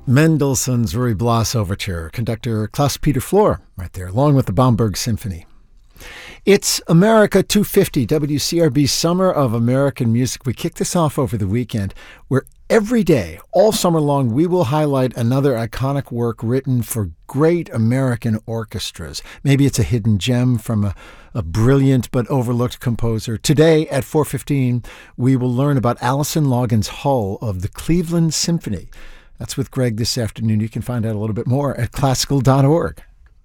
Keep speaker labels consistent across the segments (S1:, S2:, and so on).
S1: Mendelssohn's Ruy Blas Overture, conductor Klaus-Peter Flohr, right there, along with the Bamberg Symphony. It's America 250, WCRB's Summer of American Music. We kicked this off over the weekend, where every day, all summer long, we will highlight another iconic work written for great American orchestras. Maybe it's a hidden gem from a brilliant but overlooked composer. Today at 4:15, we will learn about Alison Loggins Hull of the Cleveland Symphony. That's with Greg this afternoon. You can find out a little bit more at classical.org.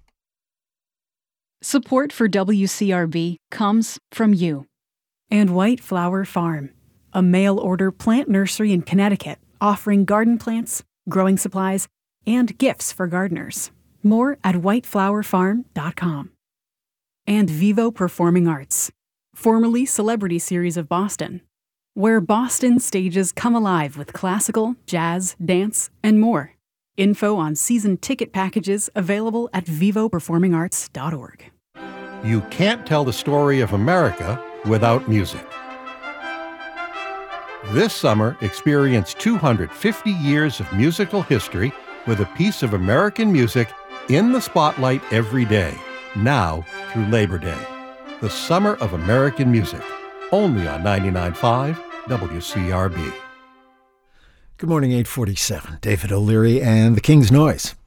S2: Support for WCRB comes from you and White Flower Farm, a mail-order plant nursery in Connecticut offering garden plants, growing supplies, and gifts for gardeners. More at whiteflowerfarm.com. And Vivo Performing Arts, formerly Celebrity Series of Boston, where Boston stages come alive with classical, jazz, dance, and more. Info on season ticket packages available at vivoperformingarts.org.
S3: You can't tell the story of America without music. This summer, experience 250 years of musical history with a piece of American music in the spotlight every day, now through Labor Day. The Summer of American Music, only on 99.5 WCRB.
S1: Good morning, 8:47. David O'Leary and the King's Noise.